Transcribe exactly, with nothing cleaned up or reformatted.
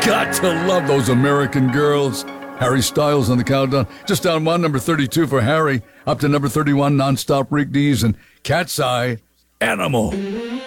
got to love those American Girls. Harry Styles on the countdown. Just down one, number thirty-two for Harry. Up to number thirty-one, Nonstop Rick Dees and Cat's Eye, Animal.